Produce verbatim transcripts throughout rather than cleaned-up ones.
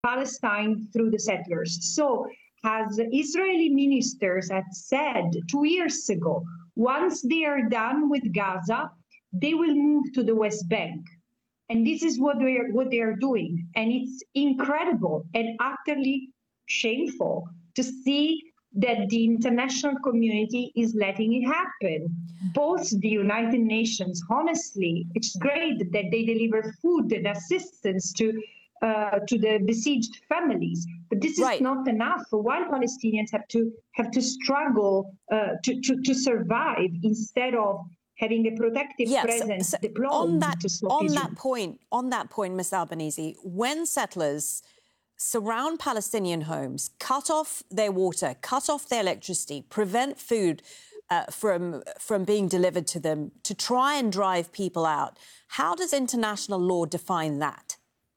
Palestine through the settlers. So, as Israeli ministers had said two years ago, once they are done with Gaza, they will move to the West Bank. And this is what they are, what they are doing. And it's incredible and utterly shameful to see that the international community is letting it happen. Both the United Nations, honestly, it's great that they deliver food and assistance to uh, to the besieged families, but this is right. not enough. While Palestinians have to have to struggle uh, to, to to survive instead of having a protective yes, presence so deployed on that, to stop on Israel. that point, on that point, Miz Albanese, when settlers surround Palestinian homes, cut off their water, cut off their electricity, prevent food uh, from from being delivered to them, to try and drive people out, how does international law define that?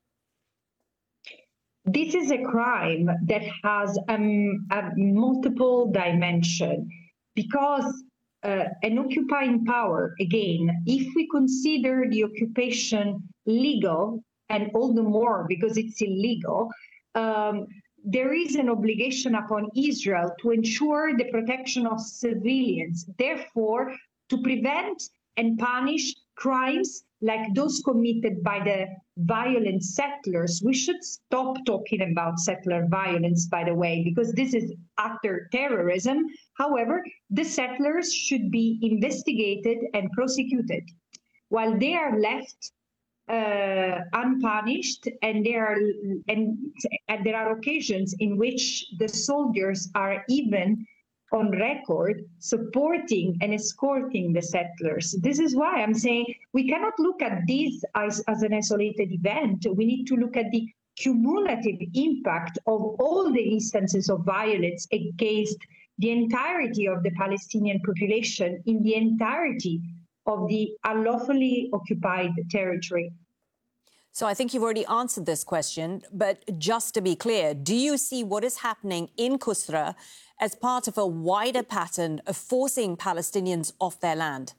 This is a crime that has um, a multiple dimension because uh, an occupying power, again, if we consider the occupation legal, and all the more because it's illegal, um, there is an obligation upon Israel to ensure the protection of civilians, therefore to prevent and punish crimes like those committed by the violent settlers. We should stop talking about settler violence, by the way, because this is utter terrorism. However, the settlers should be investigated and prosecuted, while they are left uh, unpunished, and there are and, and there are occasions in which the soldiers are even on record supporting and escorting the settlers. This is why I'm saying we cannot look at this as, as an isolated event. We need to look at the cumulative impact of all the instances of violence against the entirety of the Palestinian population in the entirety of the unlawfully occupied territory. So I think you've already answered this question, but just to be clear, do you see what is happening in Qusra as part of a wider pattern of forcing Palestinians off their land?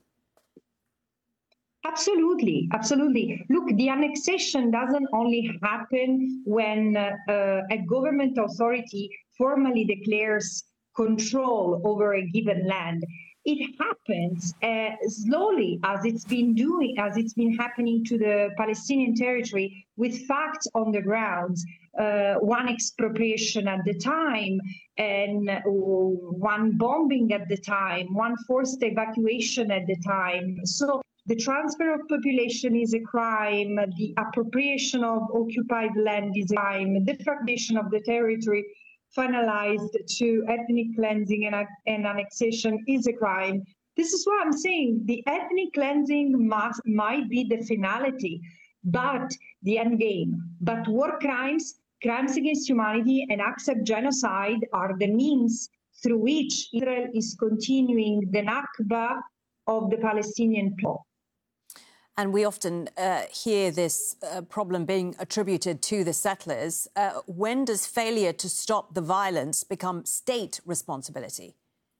Absolutely, absolutely. Look, the annexation doesn't only happen when uh, a government authority formally declares control over a given land. It happens uh, slowly, as it's been doing, as it's been happening to the Palestinian territory, with facts on the ground. Uh, one expropriation at the time, and uh, one bombing at the time, one forced evacuation at the time. So the transfer of population is a crime, the appropriation of occupied land is a crime, the fragmentation of the territory finalized to ethnic cleansing and, and annexation is a crime. This is why I'm saying the ethnic cleansing must, might be the finality, but the end game. But war crimes, crimes against humanity, and acts of genocide are the means through which Israel is continuing the Nakba of the Palestinian people. And we often uh, hear this uh, problem being attributed to the settlers. Uh, when does failure to stop the violence become state responsibility?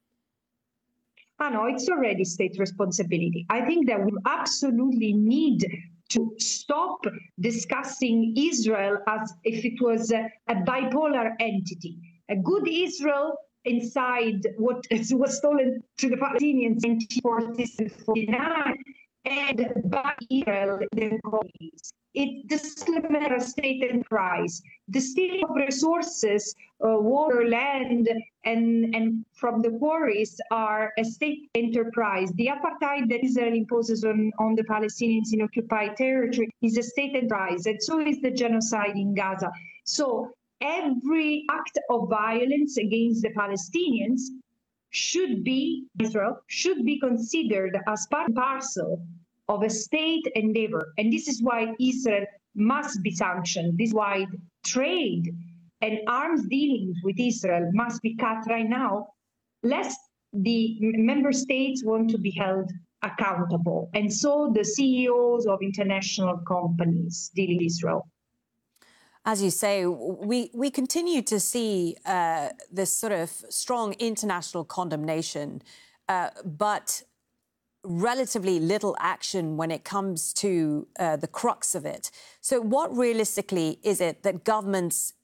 I know it's already state responsibility. I think that we absolutely need to stop discussing Israel as if it was a, a bipolar entity. A good Israel inside what was stolen to the Palestinians in nineteen forty-nine and by Israel in the colonies. It does not matter a state enterprise. The stealing of resources, uh, water, land, and, and from the quarries are a state enterprise. The apartheid that Israel imposes on, on the Palestinians in occupied territory is a state enterprise, and so is the genocide in Gaza. So every act of violence against the Palestinians should be, Israel, should be considered as part and parcel of a state endeavor. And this is why Israel must be sanctioned. This is why trade and arms dealings with Israel must be cut right now, lest the member states want to be held accountable. And so the C E Os of international companies dealing with Israel. As you say, we, we continue to see uh, this sort of strong international condemnation, uh, but relatively little action when it comes to uh, the crux of it. So what realistically is it that governments